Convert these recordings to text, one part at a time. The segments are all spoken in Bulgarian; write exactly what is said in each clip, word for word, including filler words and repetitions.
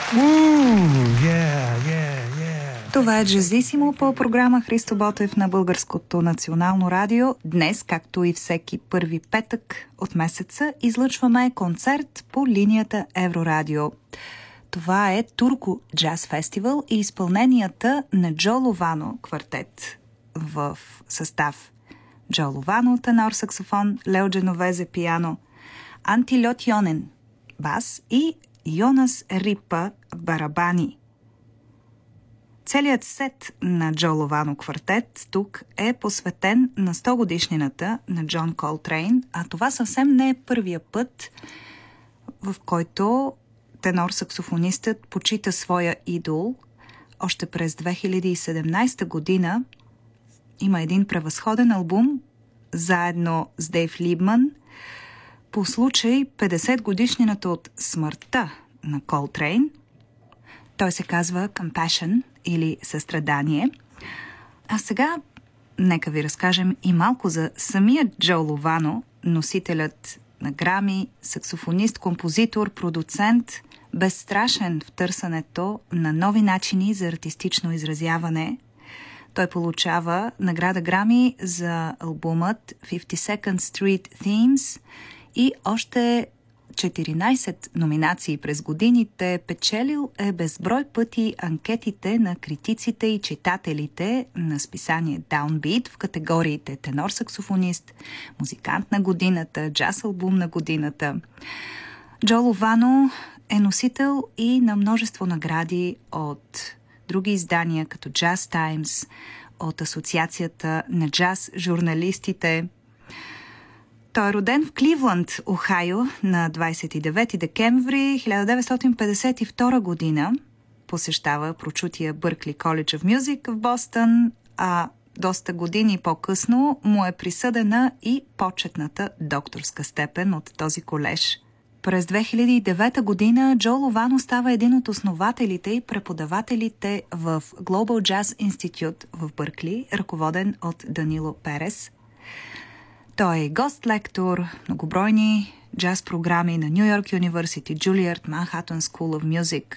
Ooh, yeah, yeah, yeah. Това е Джазисимо по програма Христо Ботев на Българското национално радио. Днес, както и всеки първи петък от месеца, излъчваме концерт по линията Еврорадио. Това е Турко Джаз Фестивал и изпълненията на Джо Ловано квартет в състав. Джо Ловано тенор саксофон, Лео Дженовезе пиано, Анти Льотйонен бас и Йонас Рипа барабани. Целият сет на Джо Ловано квартет тук е посветен на сто годишнината на Джон Колтрейн, а това съвсем не е първия път, в който тенор-саксофонистът почита своя идол. Още през две хиляди и седемнадесета година има един превъзходен албум заедно с Дейв Либман по случай петдесет годишнината от смъртта на Колтрейн. Той се казва Compassion или Състрадание. А сега нека ви разкажем и малко за самия Джо Ловано, носителят на Грами, саксофонист, композитор, продуцент, безстрашен в търсенето на нови начини за артистично изразяване. Той получава награда Грами за албумът fifty-second Street Themes и още четиринадесет номинации през годините. Печелил е безброй пъти анкетите на критиците и читателите на списание Downbeat в категориите тенор-саксофонист, музикант на годината, джаз-албум на годината. Джо Ловано е носител и на множество награди от други издания, като Jazz Times, от Асоциацията на джаз журналистите. Той е роден в Кливланд, Охайо, на двадесет и девети декември хиляда деветстотин петдесет и втора година. Посещава прочутия Бъркли Коледж of Music в Бостън, а доста години по-късно му е присъдена и почетната докторска степен от този колеж. През две хиляди и девета година Джо Ловано става един от основателите и преподавателите в Global Jazz Institute в Бъркли, ръководен от Данило Перес. Той е гост-лектор, многобройни джаз програми на Ню Йорк University, Juilliard, Manhattan School of Music.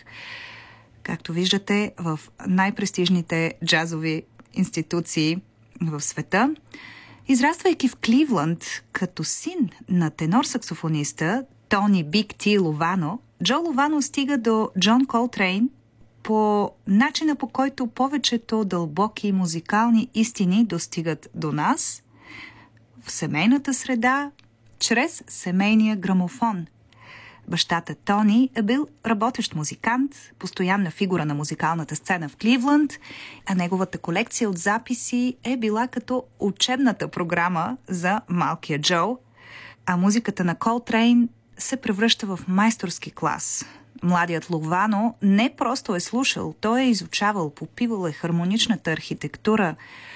Както виждате, в най-престижните джазови институции в света. Израствайки в Кливланд като син на тенор-саксофониста Тони Биг Ти Ловано, Джо Ловано стига до Джон Колтрейн по начина, по който повечето дълбоки музикални истини достигат до нас – в семейната среда, чрез семейния грамофон. Бащата Тони е бил работещ музикант, постоянна фигура на музикалната сцена в Кливланд, а неговата колекция от записи е била като учебната програма за малкия Джо, а музиката на Колтрейн се превръща в майсторски клас. Младият Ловано не просто е слушал, той е изучавал, попивал е хармоничната архитектура,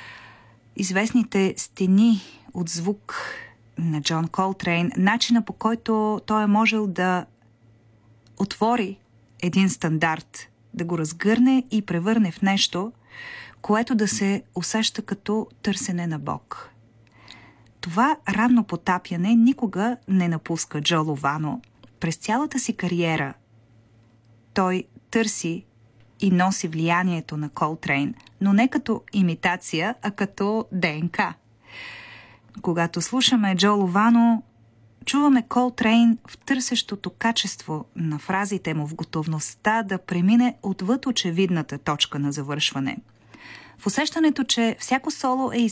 известните стени от звук на Джон Колтрейн, начина по който той е можел да отвори един стандарт, да го разгърне и превърне в нещо, което да се усеща като търсене на Бог. Това ранно потапяне никога не напуска Джо Ловано. През цялата си кариера той търси и носи влиянието на Колтрейн, но не като имитация, а като ДНК. Когато слушаме Джо Ловано, чуваме Колтрейн в търсещото качество на фразите му, в готовността да премине отвъд очевидната точка на завършване. В усещането, че всяко соло е